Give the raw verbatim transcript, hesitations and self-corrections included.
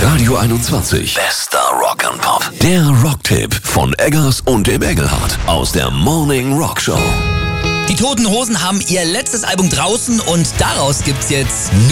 Radio einundzwanzig. Bester Rock'n'Pop. Der Rocktipp von Eggers und dem Engelhardt aus der Morning Rock Show. Die Toten Hosen haben ihr letztes Album draußen und daraus gibt's jetzt